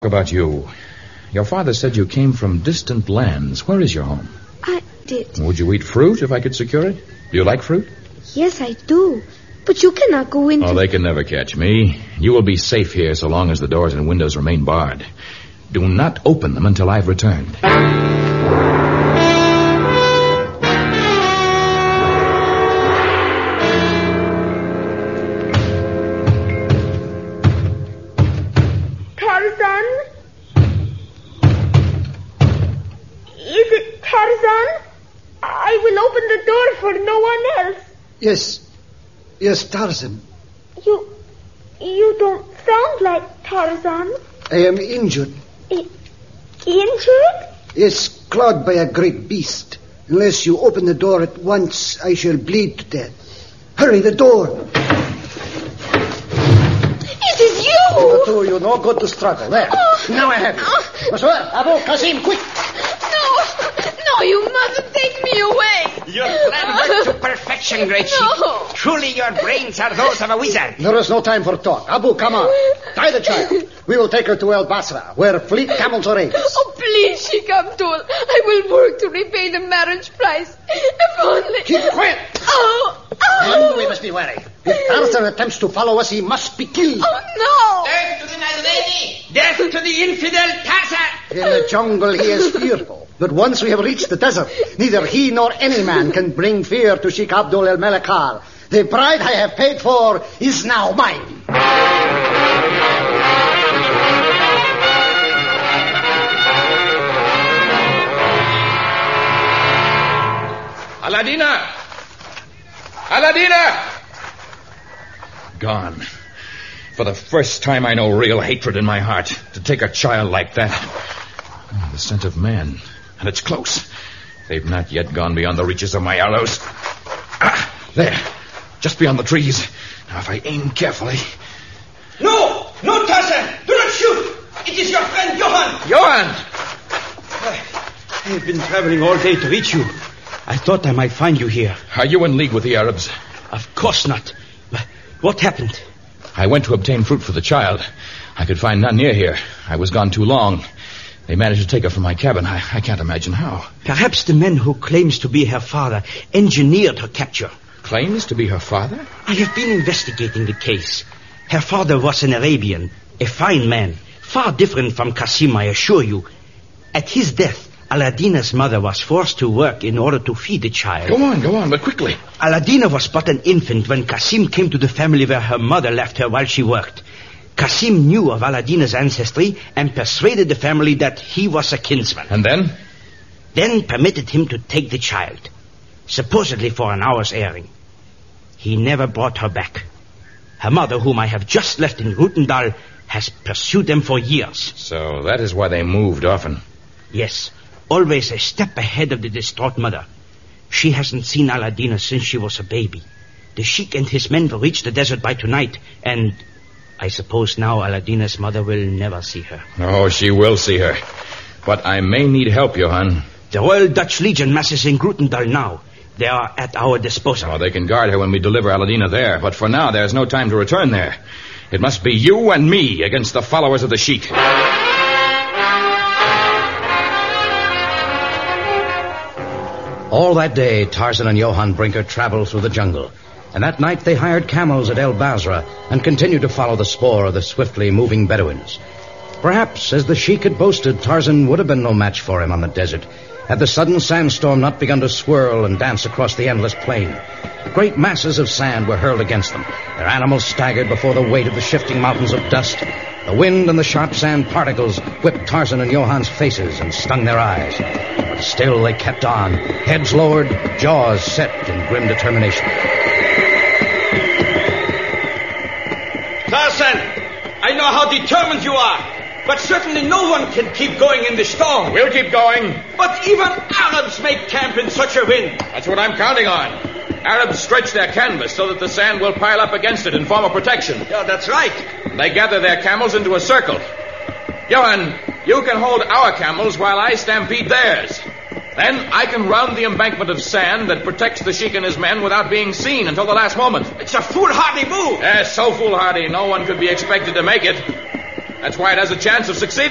About you. Your father said you came from distant lands. Where is your home? I did. Would you eat fruit if I could secure it? Do you like fruit? Yes, I do. But you cannot go into... Oh, they can never catch me. You will be safe here so long as the doors and windows remain barred. Do not open them until I've returned. Tarzan? Is it Tarzan? I will open the door for no one else. Yes, Tarzan. You don't sound like Tarzan. I am injured. Injured? Yes, clawed by a great beast. Unless you open the door at once, I shall bleed to death. Hurry, the door. It is you! The two of you, no good to struggle. There. Now I have you. Monsieur, Abu Qasim, quick. No, you mustn't take me away. Your plan worked to perfection, great sheik. No. Truly your brains are those of a wizard. There is no time for talk. Abu, come on. Tie the child. We will take her to El Basra, where fleet camels are raised. Oh, please, Sheikh Abdul. I will work to repay the marriage price. If only... Keep quiet. And we must be wary. If Tarzan attempts to follow us, he must be killed. Oh, Death to the Nazrani! Death to the infidel Tarzan! In the jungle, he is fearful. But once we have reached the desert, neither he nor any man can bring fear to Sheikh Abdul el-Malakal. The bride I have paid for is now mine. Aladina! Aladina! Gone. For the first time, I know real hatred in my heart. To take a child like that. Oh, the scent of man. And it's close. They've not yet gone beyond the reaches of my arrows. There. Just beyond the trees. Now, if I aim carefully... No, Tarzan! Do not shoot! It is your friend, Johan! Johan! I have been traveling all day to reach you. I thought I might find you here. Are you in league with the Arabs? Of course not. What happened? I went to obtain fruit for the child. I could find none near here. I was gone too long. They managed to take her from my cabin. I can't imagine how. Perhaps the man who claims to be her father engineered her capture. Claims to be her father? I have been investigating the case. Her father was an Arabian, a fine man, far different from Qasim, I assure you. At his death, Aladina's mother was forced to work in order to feed the child. Go on, but quickly. Aladina was but an infant when Qasim came to the family where her mother left her while she worked. Qasim knew of Aladina's ancestry and persuaded the family that he was a kinsman. And then? Then permitted him to take the child, supposedly for an hour's airing. He never brought her back. Her mother, whom I have just left in Rutendal, has pursued them for years. So that is why they moved often. Yes, always a step ahead of the distraught mother. She hasn't seen Aladina since she was a baby. The sheik and his men will reach the desert by tonight, and I suppose now Aladina's mother will never see her. Oh, she will see her. But I may need help, Johan. The Royal Dutch Legion masses in Grutendal now. They are at our disposal. Oh, they can guard her when we deliver Aladina there. But for now, there's no time to return there. It must be you and me against the followers of the sheik. All that day, Tarzan and Johan Brinker traveled through the jungle. And that night, they hired camels at El Basra and continued to follow the spoor of the swiftly moving Bedouins. Perhaps, as the sheik had boasted, Tarzan would have been no match for him on the desert, had the sudden sandstorm not begun to swirl and dance across the endless plain. Great masses of sand were hurled against them. Their animals staggered before the weight of the shifting mountains of dust. The wind and the sharp sand particles whipped Tarzan and Johan's faces and stung their eyes. But still they kept on, heads lowered, jaws set in grim determination. Tarzan, I know how determined you are, but certainly no one can keep going in the storm. We'll keep going. But even Arabs make camp in such a wind. That's what I'm counting on. Arabs stretch their canvas so that the sand will pile up against it and form a protection. Yeah, that's right. They gather their camels into a circle. Johan, you can hold our camels while I stampede theirs. Then I can round the embankment of sand that protects the sheik and his men without being seen until the last moment. It's a foolhardy move. Yes, so foolhardy, no one could be expected to make it. That's why it has a chance of succeeding.